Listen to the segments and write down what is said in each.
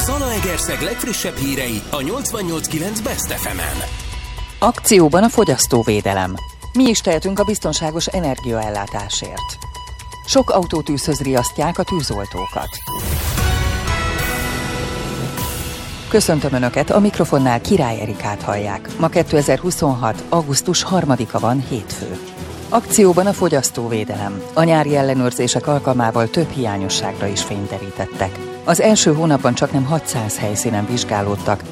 Zalaegerszeg legfrissebb hírei a 88.9 Best FM-en. Akcióban a fogyasztóvédelem. Mi is tehetünk a biztonságos energiaellátásért? Sok autótűzhöz riasztják a tűzoltókat. Köszöntöm Önöket, a mikrofonnál Király Erikát hallják. Ma 2026. augusztus 3-a van, hétfő. Akcióban a fogyasztóvédelem. A nyári ellenőrzések alkalmával több hiányosságra is fényderítettek. Az első hónapban csaknem 600 helyszínen vizsgálódtak,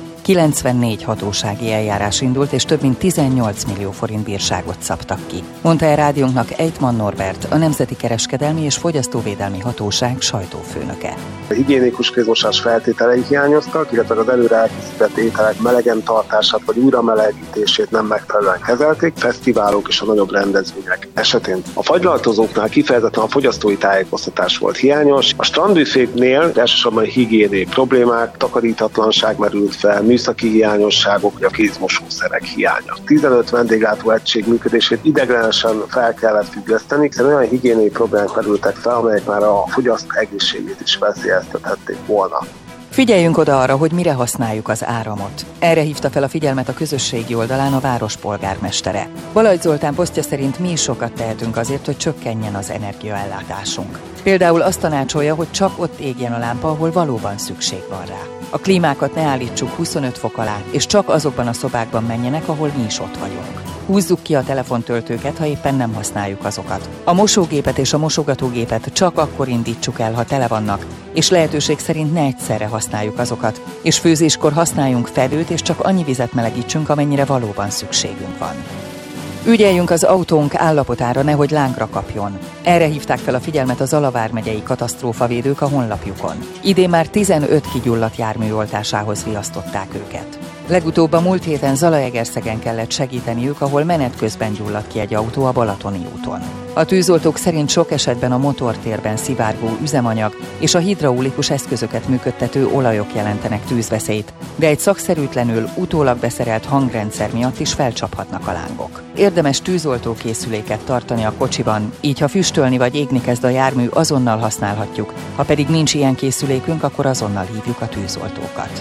94 hatósági eljárás indult, és több mint 18 millió forint bírságot szabtak ki. Mondta el rádiónknak Ejtman Norbert, a Nemzeti Kereskedelmi és Fogyasztóvédelmi Hatóság sajtófőnöke. A higiénikus kézmosás feltételei hiányoztak, illetve az előre elkészített ételek melegen tartását vagy újra melegítését nem megfelelően kezelték, fesztiválok és a nagyobb rendezvények esetén. A fagylaltozóknál kifejezetten a fogyasztói tájékoztatás volt hiányos, a strandbüféknél elsősorban higiéniai problémák, takarítatlanság merült fel, műszaki hiányosságok, vagy a kézmosószerek hiánya. 15 vendéglátóegység működését ideiglenesen fel kellett függeszteni, hiszen olyan higiéniai problémák merültek fel, amelyek már a fogyasztó egészségét is veszélyeztethették volna. Figyeljünk oda arra, hogy mire használjuk az áramot. Erre hívta fel a figyelmet a közösségi oldalán a város polgármestere. Balajt Zoltán posztja szerint mi is sokat tehetünk azért, hogy csökkenjen az energiaellátásunk. Például azt tanácsolja, hogy csak ott égjen a lámpa, ahol valóban szükség van rá. A klímákat ne állítsuk 25 fok alá, és csak azokban a szobákban menjenek, ahol mi is ott vagyunk. Húzzuk ki a telefontöltőket, ha éppen nem használjuk azokat. A mosógépet és a mosogatógépet csak akkor indítsuk el, ha tele vannak, és lehetőség szerint ne egyszerre használjuk azokat, és főzéskor használjunk fedőt, és csak annyi vizet melegítsünk, amennyire valóban szükségünk van. Ügyeljünk az autónk állapotára, nehogy lángra kapjon. Erre hívták fel a figyelmet a Zala vármegyei katasztrófavédők a honlapjukon. Idén már 15 kigyulladt jármű oltásához riasztották őket. Legutóbb a múlt héten Zalaegerszegen kellett segíteniük, ahol menet közben gyulladt ki egy autó a Balatoni úton. A tűzoltók szerint sok esetben a motortérben szivárgó üzemanyag és a hidraulikus eszközöket működtető olajok jelentenek tűzveszélyt, de egy szakszerűtlenül utólag beszerelt hangrendszer miatt is felcsaphatnak a lángok. Érdemes tűzoltókészüléket tartani a kocsiban, így ha füstölni vagy égni kezd a jármű, azonnal használhatjuk, ha pedig nincs ilyen készülékünk, akkor azonnal hívjuk a tűzoltókat.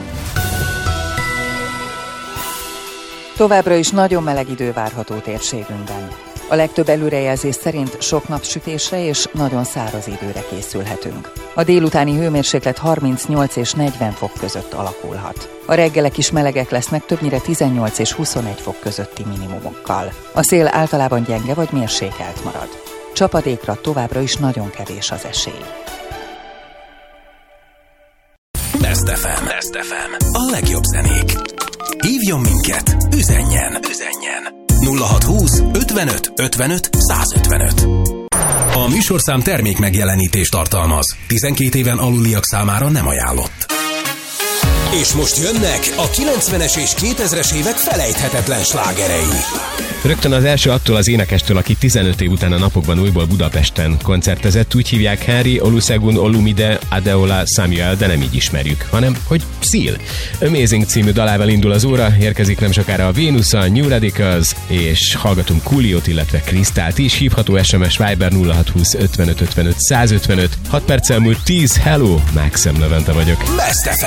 Továbbra is nagyon meleg idő várható térségünkben. A legtöbb előrejelzés szerint sok napsütésre és nagyon száraz időre készülhetünk. A délutáni hőmérséklet 38 és 40 fok között alakulhat. A reggelek is melegek lesznek, többnyire 18 és 21 fok közötti minimumokkal. A szél általában gyenge vagy mérsékelt marad. Csapadékra továbbra is nagyon kevés az esély. Best FM. Best FM. A legjobb zenék. Hívjon minket, üzenjen 0620 55 55 155. A műsorszám termék megjelenítést tartalmaz. 12 éven aluliak számára nem ajánlott. És most jönnek a 90-es és 2000-es évek felejthetetlen slágerei. Rögtön az első attól az énekestől, aki 15 év után a napokban újból Budapesten koncertezett, úgy hívják Henry Olusegun Olumide Adeola Samuel, de nem így ismerjük, hanem hogy Seal. Amazing című dalával indul az óra, érkezik nem sokára a Venus, a New Radicals, és hallgatunk Cooliót, illetve Krisztált is, hívható SMS Viber 0620 55 55 155, 6 perccel múlt 10, hello, Maxim Levente vagyok. Best FM.